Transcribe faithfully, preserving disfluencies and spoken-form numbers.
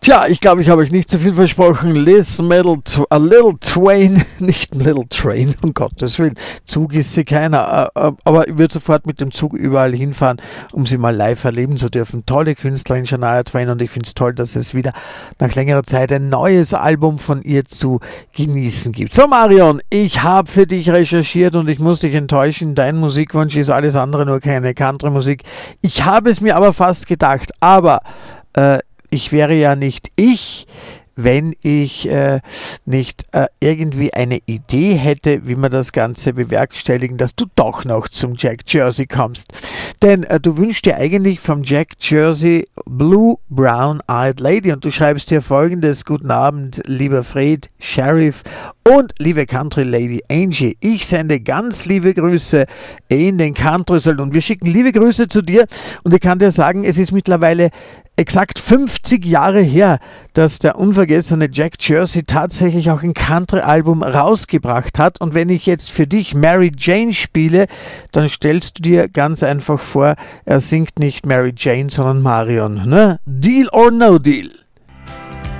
Tja, ich glaube, ich habe euch nicht zu viel versprochen. Liz Middle, a Little Twain, nicht Little Train, um Gottes Willen. Zug ist sie keiner, aber ich würde sofort mit dem Zug überall hinfahren, um sie mal live erleben zu dürfen. Tolle Künstlerin Shania Twain und ich finde es toll, dass es wieder nach längerer Zeit ein neues Album von ihr zu genießen gibt. So Marion, ich habe für dich recherchiert und ich muss dich enttäuschen. Dein Musikwunsch ist alles andere, nur keine Country-Musik. Ich habe es mir aber fast gedacht, aber äh, ich wäre ja nicht ich, wenn ich äh, nicht äh, irgendwie eine Idee hätte, wie man das Ganze bewerkstelligen, dass du doch noch zum Jack Jersey kommst. Denn äh, du wünschst dir eigentlich vom Jack Jersey Blue Brown Eyed Lady und du schreibst hier folgendes: Guten Abend, lieber Fred, Sheriff und liebe Country Lady Angie. Ich sende ganz liebe Grüße in den Country Soul und wir schicken liebe Grüße zu dir und ich kann dir sagen, es ist mittlerweile exakt fünfzig Jahre her, dass der unvergessene Jack Jersey tatsächlich auch ein Country-Album rausgebracht hat. Und wenn ich jetzt für dich Mary Jane spiele, dann stellst du dir ganz einfach vor, er singt nicht Mary Jane, sondern Marion. Ne? Deal or no deal?